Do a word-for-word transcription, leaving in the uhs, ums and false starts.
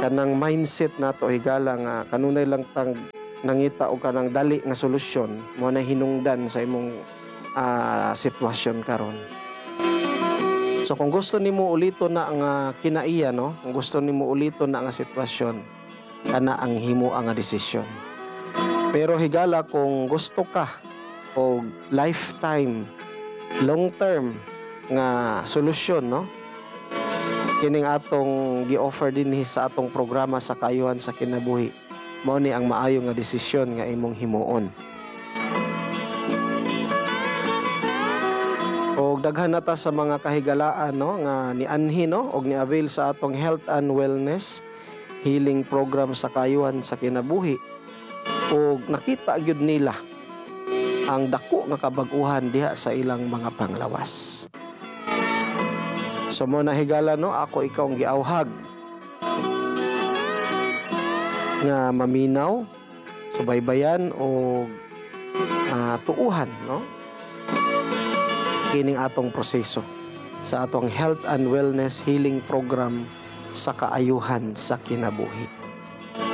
kanang mindset nato higala nga kanunay lang tang nangita og kanang dali nga solusyon mo na hinungdan sa imong uh, sitwasyon karon. So kung gusto nimo ulito na ang uh, kinaiya no, kung gusto nimo ulito na nga sitwasyon, kana ang himo ang desisyon. Pero higala kung gusto ka og lifetime, long term nga solusyon no, kining atong gi-offer dinhi sa atong programa sa Kaayuhan sa Kinabuhi, mao ni ang maayo nga desisyon nga imong himuon. Og daghan nata sa mga kahigalaan no nga ni anhi no og ni avail sa atong health and wellness healing program sa Kaayuhan sa Kinabuhi, og nakita gyud nila ang dako nga kabag-uhan diha sa ilang mga panglawas. So mo na higala no, ako ikaw ang giawhag nga maminaw, subaybayan o uh, tuuhan no kining atong proseso sa atong health and wellness healing program sa Kaayuhan sa Kinabuhi.